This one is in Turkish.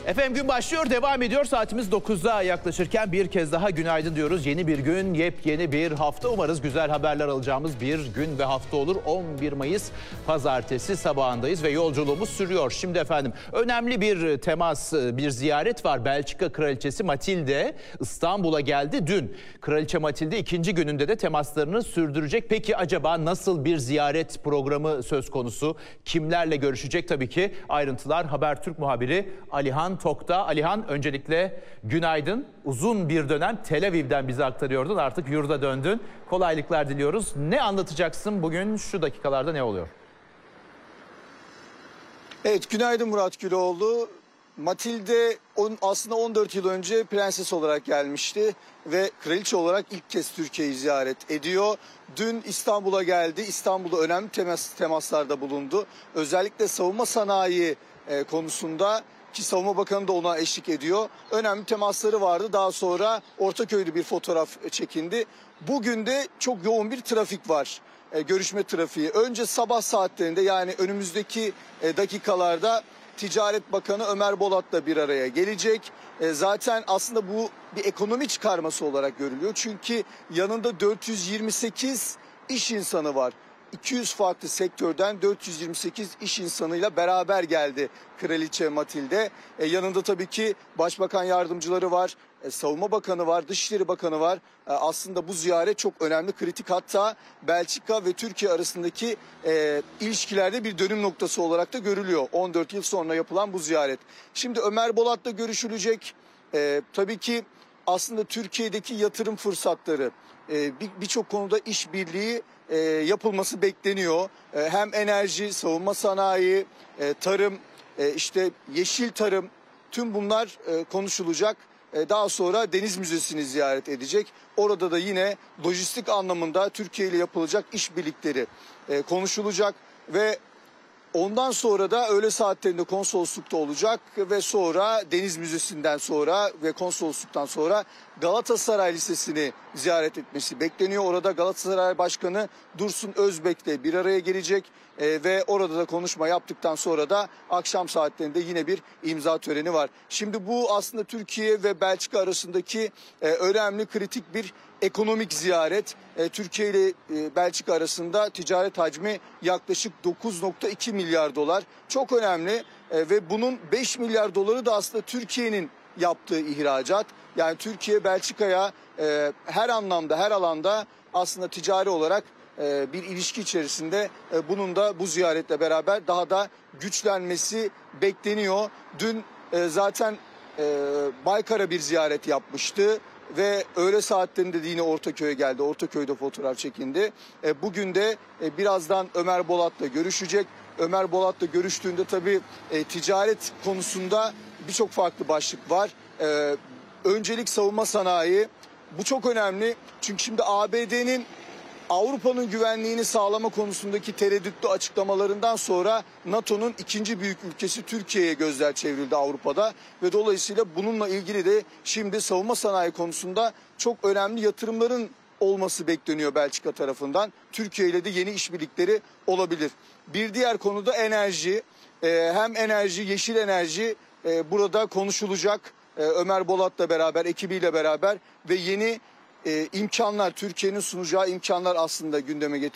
Efendim gün başlıyor, devam ediyor. Saatimiz 9'a yaklaşırken bir kez daha günaydın diyoruz. Yeni bir gün, yepyeni bir hafta. Umarız güzel haberler alacağımız bir gün ve hafta olur. 11 Mayıs Pazartesi sabahındayız ve yolculuğumuz sürüyor. Şimdi efendim önemli bir temas, bir ziyaret var. Belçika Kraliçesi Matilde İstanbul'a geldi dün. Kraliçe Matilde ikinci gününde de temaslarını sürdürecek. Peki acaba nasıl bir ziyaret programı söz konusu? Kimlerle görüşecek? Tabii ki ayrıntılar Habertürk muhabiri Alihan Tok'ta. Alihan, öncelikle günaydın. Uzun bir dönem Tel Aviv'den bize aktarıyordun. Artık yurda döndün. Kolaylıklar diliyoruz. Ne anlatacaksın bugün, şu dakikalarda ne oluyor? Evet, günaydın Murat Güloğlu. Matilde aslında 14 yıl önce prenses olarak gelmişti ve kraliçe olarak ilk kez Türkiye'yi ziyaret ediyor. Dün İstanbul'a geldi. İstanbul'da önemli temaslarda bulundu. Özellikle savunma sanayi konusunda, ki Savunma Bakanı da ona eşlik ediyor, önemli temasları vardı. Daha sonra Ortaköy'de bir fotoğraf çekindi. Bugün de çok yoğun bir trafik var. Görüşme trafiği. Önce sabah saatlerinde, yani önümüzdeki dakikalarda Ticaret Bakanı Ömer Bolat'la bir araya gelecek. Zaten aslında bu bir ekonomi çıkarması olarak görülüyor. Çünkü yanında 428 iş insanı var. 200 farklı sektörden 428 iş insanıyla beraber geldi Kraliçe Matilde. Yanında tabii ki Başbakan yardımcıları var, Savunma Bakanı var, Dışişleri Bakanı var. Aslında bu ziyaret çok önemli, kritik, hatta Belçika ve Türkiye arasındaki ilişkilerde bir dönüm noktası olarak da görülüyor. 14 yıl sonra yapılan bu ziyaret. Şimdi Ömer Bolat'la görüşülecek. Tabii ki aslında Türkiye'deki yatırım fırsatları, birçok konuda işbirliği yapılması bekleniyor. Hem enerji, savunma sanayi, tarım, işte yeşil tarım, tüm bunlar konuşulacak. Daha sonra Deniz Müzesi'ni ziyaret edecek. Orada da yine lojistik anlamında Türkiye ile yapılacak işbirlikleri konuşulacak ve ondan sonra da öğle saatlerinde konsoloslukta olacak ve sonra Deniz Müzesi'nden sonra ve konsolosluktan sonra Galatasaray Lisesi'ni ziyaret etmesi bekleniyor. Orada Galatasaray Başkanı Dursun Özbek'le bir araya gelecek ve orada da konuşma yaptıktan sonra da akşam saatlerinde yine bir imza töreni var. Şimdi bu aslında Türkiye ve Belçika arasındaki önemli, kritik bir ekonomik ziyaret. Türkiye ile Belçika arasında ticaret hacmi yaklaşık 9,2 milyar dolar. Çok önemli ve bunun 5 milyar doları da aslında Türkiye'nin yaptığı ihracat. Yani Türkiye Belçika'ya her anlamda, her alanda aslında ticari olarak bir ilişki içerisinde. Bunun da bu ziyaretle beraber daha da güçlenmesi bekleniyor. Dün zaten Baykar'a bir ziyaret yapmıştı ve öğle saatlerinde de yine Ortaköy'e geldi. Ortaköy'de fotoğraf çekindi. Bugün de birazdan Ömer Bolat'la görüşecek. Ömer Bolat'la görüştüğünde tabii ticaret konusunda birçok farklı başlık var. Öncelik savunma sanayi. Bu çok önemli. Çünkü şimdi ABD'nin Avrupa'nın güvenliğini sağlama konusundaki tereddütlü açıklamalarından sonra NATO'nun ikinci büyük ülkesi Türkiye'ye gözler çevrildi Avrupa'da ve dolayısıyla bununla ilgili de şimdi savunma sanayi konusunda çok önemli yatırımların olması bekleniyor Belçika tarafından. Türkiye ile de yeni işbirlikleri olabilir. Bir diğer konu da enerji. Hem enerji, yeşil enerji burada konuşulacak. Ömer Bolat'la beraber, ekibiyle beraber ve yeni imkanlar, Türkiye'nin sunacağı imkanlar aslında gündeme getirilecek.